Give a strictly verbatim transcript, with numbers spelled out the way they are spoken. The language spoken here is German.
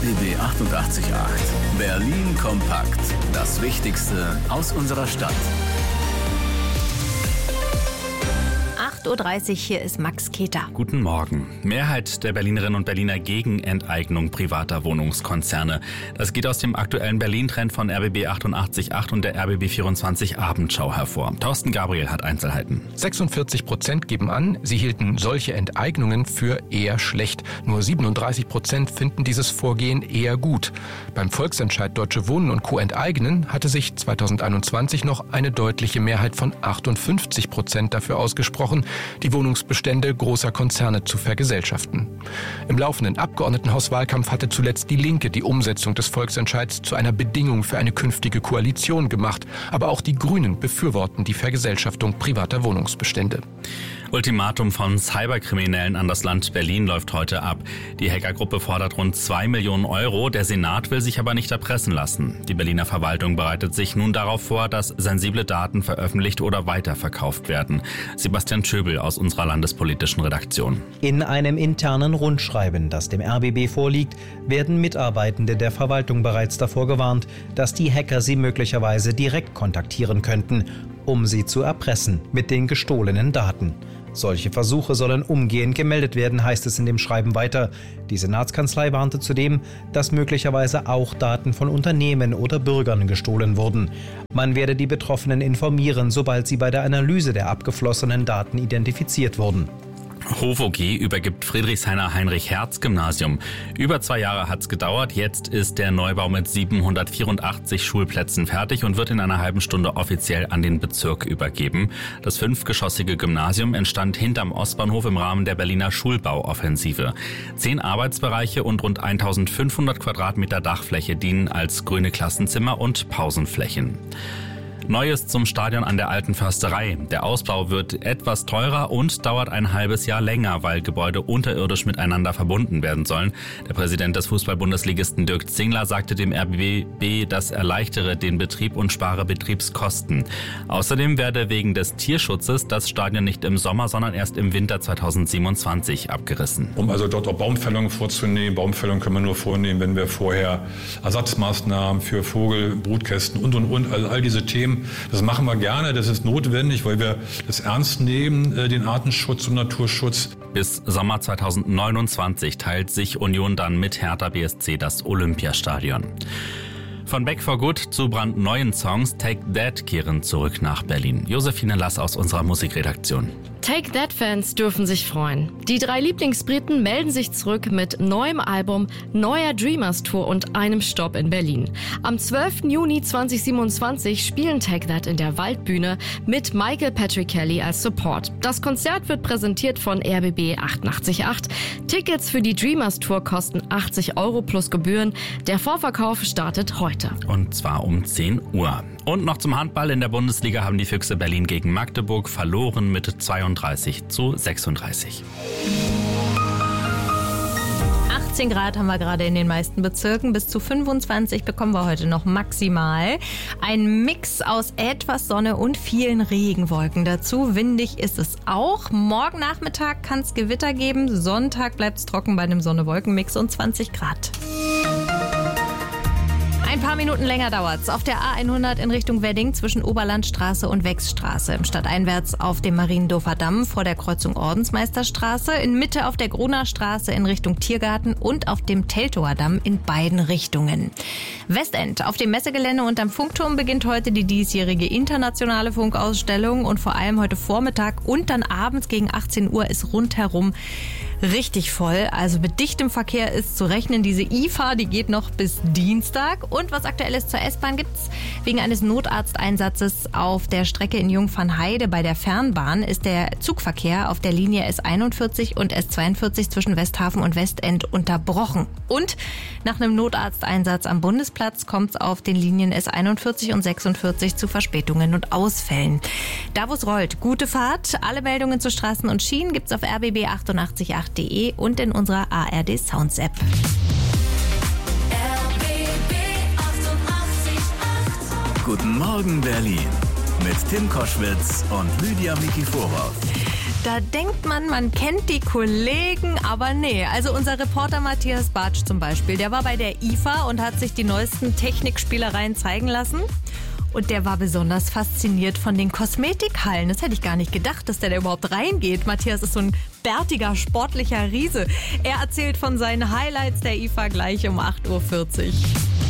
B B achtundachtzig Komma acht. Berlin kompakt. Das Wichtigste aus unserer Stadt. acht Uhr dreißig, hier ist Max Keter. Guten Morgen. Mehrheit der Berlinerinnen und Berliner gegen Enteignung privater Wohnungskonzerne. Das geht aus dem aktuellen Berlin-Trend von R B B achtundachtzig Komma acht und der R B B vierundzwanzig Abendschau hervor. Thorsten Gabriel hat Einzelheiten. sechsundvierzig Prozent geben an, sie hielten solche Enteignungen für eher schlecht. Nur siebenunddreißig Prozent finden dieses Vorgehen eher gut. Beim Volksentscheid Deutsche Wohnen und Co. enteignen hatte sich zweitausendeinundzwanzig noch eine deutliche Mehrheit von achtundfünfzig Prozent dafür ausgesprochen, die Wohnungsbestände großer Konzerne zu vergesellschaften. Im laufenden Abgeordnetenhauswahlkampf hatte zuletzt die Linke die Umsetzung des Volksentscheids zu einer Bedingung für eine künftige Koalition gemacht. Aber auch die Grünen befürworten die Vergesellschaftung privater Wohnungsbestände. Ultimatum von Cyberkriminellen an das Land Berlin läuft heute ab. Die Hackergruppe fordert rund zwei Millionen Euro. Der Senat will sich aber nicht erpressen lassen. Die Berliner Verwaltung bereitet sich nun darauf vor, dass sensible Daten veröffentlicht oder weiterverkauft werden. Sebastian Schöbel aus unserer landespolitischen Redaktion. In einem internen Rundschreiben, das dem R B B vorliegt, werden Mitarbeitende der Verwaltung bereits davor gewarnt, dass die Hacker sie möglicherweise direkt kontaktieren könnten, um sie zu erpressen mit den gestohlenen Daten. Solche Versuche sollen umgehend gemeldet werden, heißt es in dem Schreiben weiter. Die Senatskanzlei warnte zudem, dass möglicherweise auch Daten von Unternehmen oder Bürgern gestohlen wurden. Man werde die Betroffenen informieren, sobald sie bei der Analyse der abgeflossenen Daten identifiziert wurden. HOVOG übergibt Friedrichshainer Heinrich-Hertz-Gymnasium. Über zwei Jahre hat's gedauert. Jetzt ist der Neubau mit siebenhundertvierundachtzig Schulplätzen fertig und wird in einer halben Stunde offiziell an den Bezirk übergeben. Das fünfgeschossige Gymnasium entstand hinterm Ostbahnhof im Rahmen der Berliner Schulbauoffensive. Zehn Arbeitsbereiche und rund eintausendfünfhundert Quadratmeter Dachfläche dienen als grüne Klassenzimmer und Pausenflächen. Neues zum Stadion an der Alten Försterei. Der Ausbau wird etwas teurer und dauert ein halbes Jahr länger, weil Gebäude unterirdisch miteinander verbunden werden sollen. Der Präsident des Fußball-Bundesligisten Dirk Zingler sagte dem R B B, das erleichtere den Betrieb und spare Betriebskosten. Außerdem werde wegen des Tierschutzes das Stadion nicht im Sommer, sondern erst im Winter zweitausendsiebenundzwanzig abgerissen. Um also dort auch Baumfällungen vorzunehmen. Baumfällungen können wir nur vornehmen, wenn wir vorher Ersatzmaßnahmen für Vogel, Brutkästen und, und, und, also all diese Themen. Das machen wir gerne, das ist notwendig, weil wir das ernst nehmen, den Artenschutz und Naturschutz. Bis Sommer zweitausendneunundzwanzig teilt sich Union dann mit Hertha B S C das Olympiastadion. Von Back for Good zu brandneuen Songs Take That kehren zurück nach Berlin. Josephine Lass aus unserer Musikredaktion. Take That-Fans dürfen sich freuen. Die drei Lieblingsbriten melden sich zurück mit neuem Album, neuer Dreamers-Tour und einem Stopp in Berlin. Am zwölften Juni zweitausendsiebenundzwanzig spielen Take That in der Waldbühne mit Michael Patrick Kelly als Support. Das Konzert wird präsentiert von R B B achtundachtzig Komma acht. Tickets für die Dreamers-Tour kosten achtzig Euro plus Gebühren. Der Vorverkauf startet heute. Und zwar um zehn Uhr. Und noch zum Handball. In der Bundesliga haben die Füchse Berlin gegen Magdeburg verloren mit zweiunddreißig zu sechsunddreißig. achtzehn Grad haben wir gerade in den meisten Bezirken. Bis zu fünfundzwanzig bekommen wir heute noch maximal. Ein Mix aus etwas Sonne und vielen Regenwolken dazu. Windig ist es auch. Morgen Nachmittag kann es Gewitter geben. Sonntag bleibt es trocken bei einem Sonne-Wolken-Mix und zwanzig Grad. Ein paar Minuten länger dauert's. Auf der A hundert in Richtung Wedding zwischen Oberlandstraße und Wechsstraße. Stadteinwärts auf dem Mariendorfer Damm vor der Kreuzung Ordensmeisterstraße. In Mitte auf der Gruner Straße in Richtung Tiergarten und auf dem Teltower Damm in beiden Richtungen. Westend. Auf dem Messegelände und am Funkturm beginnt heute die diesjährige internationale Funkausstellung. Und vor allem heute Vormittag und dann abends gegen achtzehn Uhr ist rundherum richtig voll. Also mit dichtem Verkehr ist zu rechnen. Diese I F A, die geht noch bis Dienstag. Und was Aktuelles zur S-Bahn gibt's. Wegen eines Notarzteinsatzes auf der Strecke in Jungfernheide bei der Fernbahn ist der Zugverkehr auf der Linie S einundvierzig und S zweiundvierzig zwischen Westhafen und Westend unterbrochen. Und nach einem Notarzteinsatz am Bundesplatz kommt es auf den Linien S einundvierzig und sechsundvierzig zu Verspätungen und Ausfällen. Da wo es rollt, gute Fahrt. Alle Meldungen zu Straßen und Schienen gibt's auf r b b achtundachtzig Komma acht punkt de und in unserer A R D Sounds App. Guten Morgen Berlin mit Tim Koschwitz und Lydia Mikiforow. Da denkt man, man kennt die Kollegen, aber nee. Also unser Reporter Matthias Bartsch zum Beispiel, der war bei der I F A und hat sich die neuesten Technikspielereien zeigen lassen. Und der war besonders fasziniert von den Kosmetikhallen. Das hätte ich gar nicht gedacht, dass der da überhaupt reingeht. Matthias ist so ein bärtiger, sportlicher Riese. Er erzählt von seinen Highlights der I F A gleich um acht Uhr vierzig.